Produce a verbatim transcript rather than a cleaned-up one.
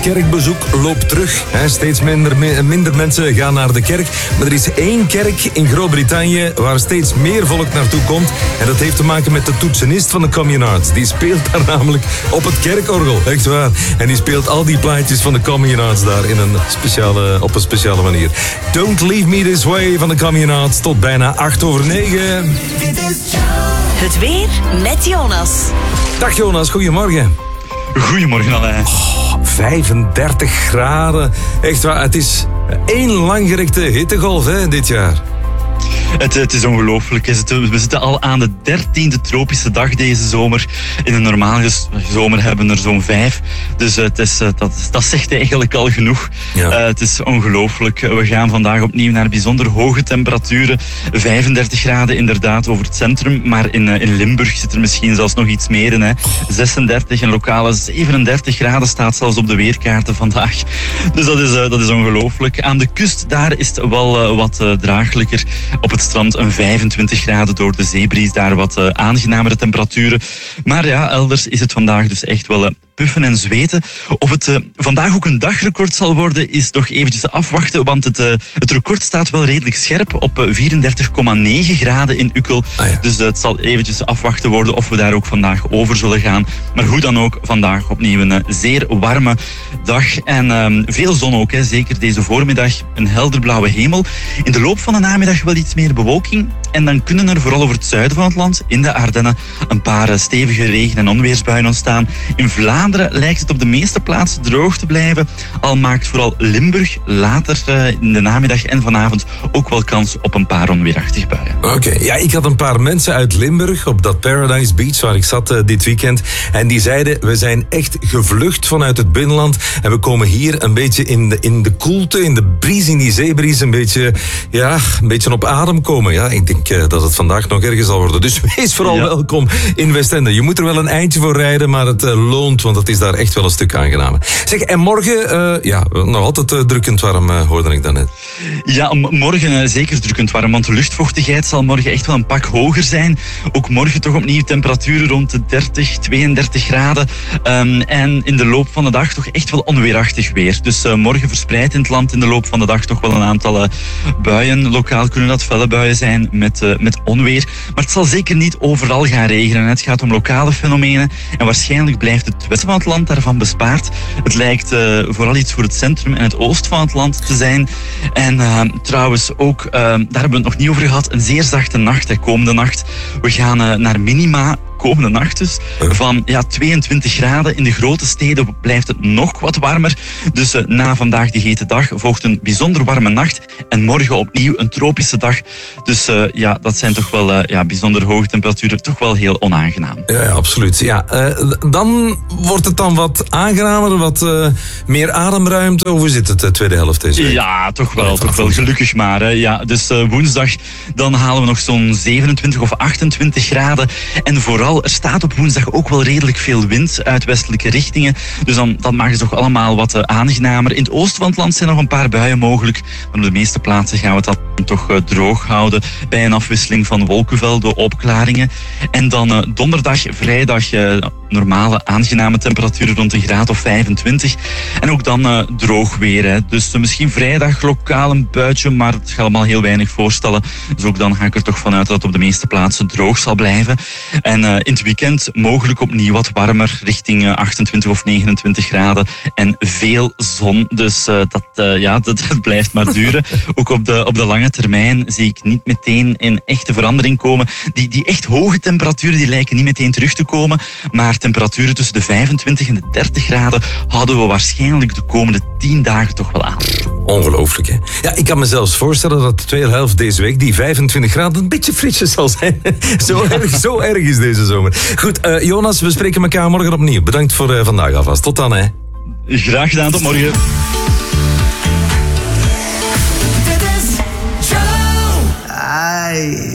kerkbezoek loopt terug. He, steeds minder, minder mensen gaan naar de kerk. Maar er is één kerk in Groot-Brittannië waar steeds meer volk naartoe komt. En dat heeft te maken met de toetsenist van de Communards. Die speelt daar namelijk op het kerkorgel. Echt waar. En die speelt al die plaatjes van de Communards daar in een speciale, op een speciale manier. Don't Leave Me This Way van de Communards tot bijna acht over negen. Het weer met Jonas. Dag Jonas, goedemorgen. Goedemorgen Alain. Oh, vijfendertig graden. Echt waar, het is één langgerekte hittegolf hè, dit jaar. Het, het is ongelooflijk. We zitten al aan de dertiende tropische dag deze zomer. In een normale zomer hebben we er zo'n vijf. Dus het is, dat, dat zegt eigenlijk al genoeg. Ja. Uh, het is ongelooflijk. We gaan vandaag opnieuw naar bijzonder hoge temperaturen. vijfendertig graden inderdaad over het centrum. Maar in, in Limburg zit er misschien zelfs nog iets meer in. Hè. zesendertig en lokale zevenendertig graden staat zelfs op de weerkaarten vandaag. Dus dat is, uh, dat is ongelooflijk. Aan de kust daar is het wel uh, wat uh, draaglijker. Op het strand een vijfentwintig graden door de zeebries, daar wat uh, aangenamere temperaturen. Maar ja, elders is het vandaag dus echt wel uh, puffen en zweten. Of het uh, vandaag ook een dagrecord zal worden, is nog eventjes afwachten, want het, uh, het record staat wel redelijk scherp op uh, vierendertig komma negen graden in Ukkel. Ah, ja. Dus uh, het zal eventjes afwachten worden of we daar ook vandaag over zullen gaan. Maar hoe dan ook, vandaag opnieuw een uh, zeer warme dag en uh, veel zon ook, hè. Zeker deze voormiddag een helderblauwe hemel. In de loop van de namiddag wel iets meer bewolking en dan kunnen er vooral over het zuiden van het land, in de Ardennen, een paar uh, stevige regen- en onweersbuien ontstaan. In Vlaanderen lijkt het op de meeste plaatsen droog te blijven, al maakt vooral Limburg later uh, in de namiddag en vanavond ook wel kans op een paar onweerachtige buien. Oké, okay. Ja, ik had een paar mensen uit Limburg op dat Paradise Beach waar ik zat uh, dit weekend en die zeiden, we zijn echt gevlucht vanuit het binnenland en we komen hier een beetje in de, in de koelte, in de bries, in die zeebries, een beetje, ja, een beetje op adem komen. Ja, ik denk uh, dat het vandaag nog erger zal worden. Dus wees vooral ja. welkom in Westende. Je moet er wel een eindje voor rijden, maar het uh, loont, want het is daar echt wel een stuk aangenamer. Zeg, en morgen, uh, ja, nog altijd uh, drukkend warm, uh, hoorde ik dan net. Ja, morgen uh, zeker drukkend warm, want de luchtvochtigheid zal morgen echt wel een pak hoger zijn. Ook morgen toch opnieuw temperaturen rond de dertig, tweeëndertig graden. Um, en in de loop van de dag toch echt wel onweerachtig weer. Dus uh, morgen verspreid in het land in de loop van de dag toch wel een aantal uh, buien. Lokaal kunnen dat felle buien zijn met, uh, met onweer. Maar het zal zeker niet overal gaan regenen. Het gaat om lokale fenomenen en waarschijnlijk blijft het westen van het land daarvan bespaard. Het lijkt uh, vooral iets voor het centrum en het oosten van het land te zijn. En uh, trouwens ook, uh, daar hebben we het nog niet over gehad, een zeer zachte nacht, hè, komende nacht. We gaan uh, naar minima komende nacht dus, van ja, tweeëntwintig graden. In de grote steden blijft het nog wat warmer. Dus uh, na vandaag die hete dag volgt een bijzonder warme nacht. En morgen opnieuw een tropische dag. Dus uh, ja, dat zijn toch wel uh, ja, bijzonder hoge temperaturen. Toch wel heel onaangenaam. Ja, ja absoluut. Ja, uh, dan wordt het dan wat aangenamer, wat uh, meer ademruimte. Hoe zit het de tweede helft deze week? Ja, toch wel. Ja, toch wel gelukkig maar. Hè. Ja, dus uh, woensdag dan halen we nog zo'n zevenentwintig of achtentwintig graden. En vooral er staat op woensdag ook wel redelijk veel wind uit westelijke richtingen. Dus dan, dat maakt het toch allemaal wat uh, aangenamer. In het oosten van het land zijn nog een paar buien mogelijk. Maar op de meeste plaatsen gaan we het dan toch uh, droog houden. Bij een afwisseling van wolkenvelden, opklaringen. En dan uh, donderdag, vrijdag uh, normale aangename temperaturen rond een graad of vijfentwintig. En ook dan uh, droog weer. Hè. Dus uh, misschien vrijdag lokaal een buitje, maar het gaat allemaal heel weinig voorstellen. Dus ook dan ga ik er toch vanuit dat het op de meeste plaatsen droog zal blijven. En uh, in het weekend mogelijk opnieuw wat warmer, richting achtentwintig of negenentwintig graden en veel zon. Dus uh, dat, uh, ja, dat, dat blijft maar duren. Ook op de, op de lange termijn zie ik niet meteen een echte verandering komen. Die, die echt hoge temperaturen die lijken niet meteen terug te komen, maar temperaturen tussen de vijfentwintig en de dertig graden houden we waarschijnlijk de komende tien dagen toch wel aan. Ongelooflijk, hè? Ja, ik kan me zelfs voorstellen dat de tweede helft deze week, die vijfentwintig graden, een beetje fritsjes zal zijn. zo, erg, zo erg is deze zomer. Goed, uh, Jonas, we spreken elkaar morgen opnieuw. Bedankt voor uh, vandaag alvast. Tot dan, hè. Graag gedaan, tot morgen. Dit is Joe.